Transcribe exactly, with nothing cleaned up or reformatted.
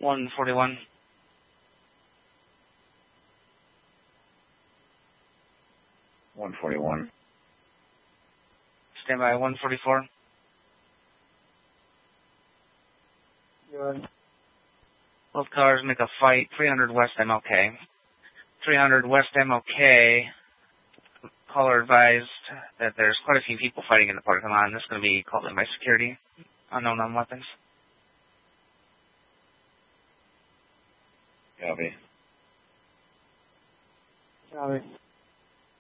one forty-one. one forty-one. Stand by, one forty-four. Good. Both cars make a fight, three hundred West M L K. three hundred West M L K. Caller advised that there's quite a few people fighting in the parking lot, and this is going to be called in by security. Unknown on weapons. Copy. Copy.